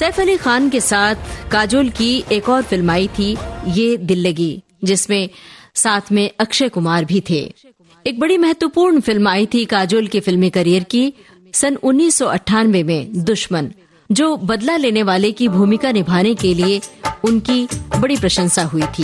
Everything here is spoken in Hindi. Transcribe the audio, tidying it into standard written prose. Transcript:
सैफ अली खान के साथ काजोल की एक और फिल्म आई थी, ये दिल लगी, जिसमें साथ में अक्षय कुमार भी थे। एक बड़ी महत्वपूर्ण फिल्म आई थी काजोल के फिल्मी करियर की सन 1998 में, दुश्मन, जो बदला लेने वाले की भूमिका निभाने के लिए उनकी बड़ी प्रशंसा हुई थी।